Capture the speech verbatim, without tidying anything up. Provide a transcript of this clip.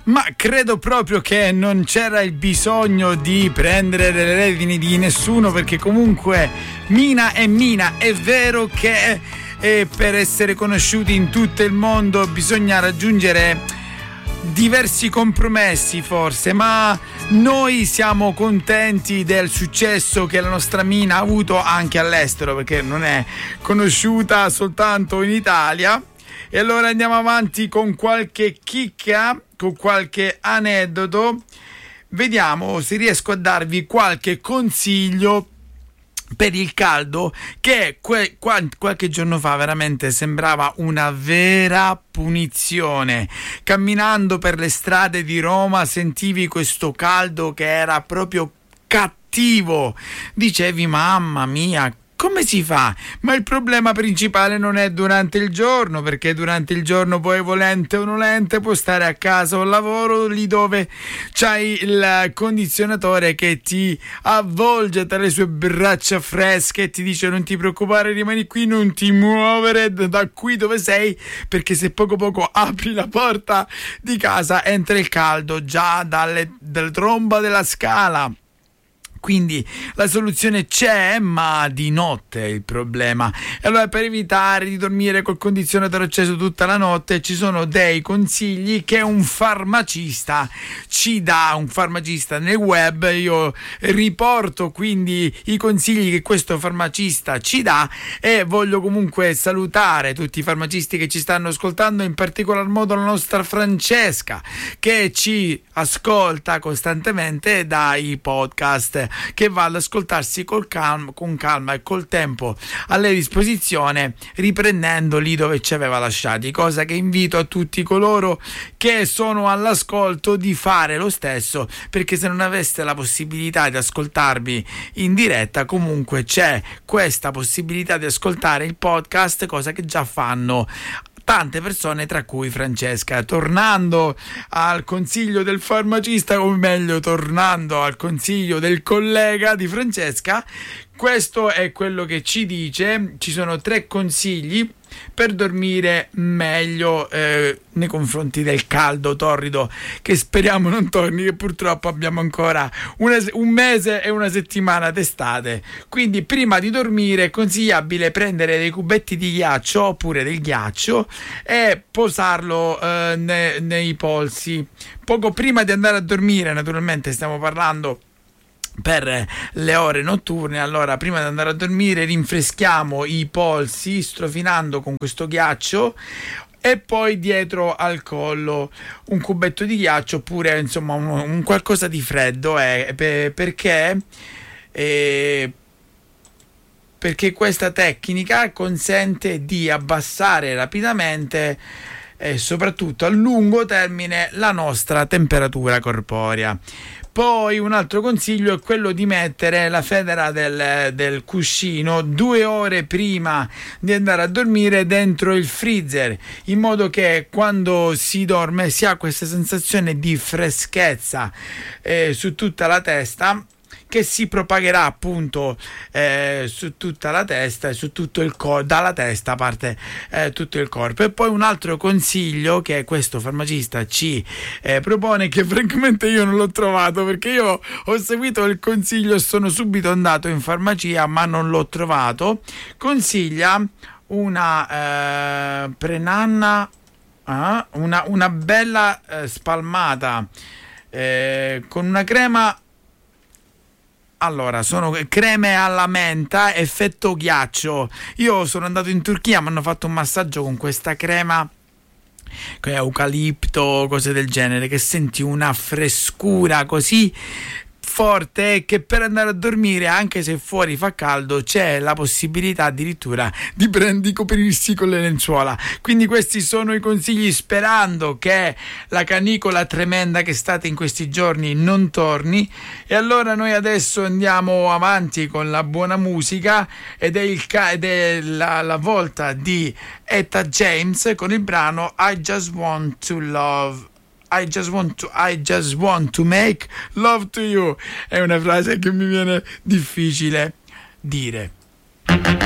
Ma credo proprio che non c'era il bisogno di prendere le redini di nessuno, perché comunque Mina è Mina. È vero che eh, per essere conosciuti in tutto il mondo bisogna raggiungere diversi compromessi forse, ma noi siamo contenti del successo che la nostra Mina ha avuto anche all'estero, perché non è conosciuta soltanto in Italia. E allora andiamo avanti con qualche chicca, con qualche aneddoto. Vediamo se riesco a darvi qualche consiglio per il caldo, che que- qualche giorno fa veramente sembrava una vera punizione. Camminando per le strade di Roma sentivi questo caldo che era proprio cattivo. Dicevi, mamma mia, come si fa? Ma il problema principale non è durante il giorno, perché durante il giorno poi volente o nolente puoi stare a casa o al lavoro, lì dove c'hai il condizionatore che ti avvolge tra le sue braccia fresche e ti dice non ti preoccupare, rimani qui, non ti muovere da qui dove sei, perché se poco poco apri la porta di casa entra il caldo già dalle, dalla tromba della scala. Quindi la soluzione c'è, ma di notte è il problema. E allora, per evitare di dormire col condizionatore acceso tutta la notte, ci sono dei consigli che un farmacista ci dà, un farmacista nel web. Io riporto quindi i consigli che questo farmacista ci dà e voglio comunque salutare tutti i farmacisti che ci stanno ascoltando, in particolar modo la nostra Francesca, che ci ascolta costantemente dai podcast, che va ad ascoltarsi col calma, con calma e col tempo a lei disposizione, riprendendo lì dove ci aveva lasciati, cosa che invito a tutti coloro che sono all'ascolto di fare lo stesso, perché se non aveste la possibilità di ascoltarmi in diretta, comunque c'è questa possibilità di ascoltare il podcast, cosa che già fanno tante persone, tra cui Francesca. Tornando al consiglio del farmacista, o meglio tornando al consiglio del collega di Francesca, questo è quello che ci dice. Ci sono tre consigli per dormire meglio eh, nei confronti del caldo torrido, che speriamo non torni, che purtroppo abbiamo ancora una, un mese e una settimana d'estate. Quindi prima di dormire è consigliabile prendere dei cubetti di ghiaccio oppure del ghiaccio e posarlo eh, ne, nei polsi poco prima di andare a dormire. Naturalmente stiamo parlando per le ore notturne. Allora, prima di andare a dormire rinfreschiamo i polsi strofinando con questo ghiaccio, e poi dietro al collo un cubetto di ghiaccio, oppure insomma un, un qualcosa di freddo, eh, per, perché eh, perché questa tecnica consente di abbassare rapidamente e soprattutto a lungo termine la nostra temperatura corporea. Poi un altro consiglio è quello di mettere la federa del, del cuscino due ore prima di andare a dormire dentro il freezer, in modo che quando si dorme si ha questa sensazione di freschezza eh, su tutta la testa, che si propagherà appunto eh, su tutta la testa e su tutto il corpo, dalla testa a parte eh, tutto il corpo. E poi un altro consiglio che questo farmacista ci eh, propone, che francamente io non l'ho trovato, perché io ho seguito il consiglio e sono subito andato in farmacia ma non l'ho trovato. Consiglia una eh, prenanna, eh, una, una bella eh, spalmata eh, con una crema. Allora, sono creme alla menta effetto ghiaccio. Io sono andato in Turchia, mi hanno fatto un massaggio con questa crema, eucalipto, cose del genere, che senti una frescura così forte che per andare a dormire, anche se fuori fa caldo, c'è la possibilità addirittura di prendi coprirsi con le lenzuola. Quindi questi sono i consigli, sperando che la canicola tremenda che state in questi giorni non torni. E allora noi adesso andiamo avanti con la buona musica, ed è, il ca- ed è la, la volta di Etta James con il brano I Just Want to Love. I just want to I just want to make love to you. È una frase che mi viene difficile dire.